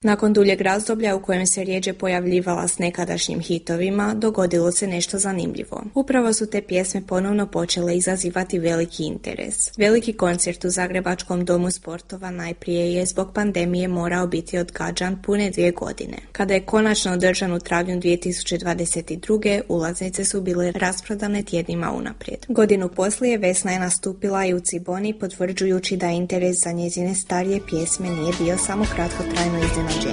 Nakon duljeg razdoblja u kojem se rjeđe pojavljivala s nekadašnjim hitovima, dogodilo se nešto zanimljivo. Upravo su te pjesme ponovno počele izazivati veliki interes. Veliki koncert u Zagrebačkom domu sportova najprije je zbog pandemije morao biti odgađan pune 2 godine. Kada je konačno održan u travnju 2022. ulaznice su bile rasprodane tjednima unaprijed. Godinu poslije Vesna je nastupila i u Ciboni, potvrđujući da interes za njezine starije pjesme nije bio samo kratkotrajno iznenađenje.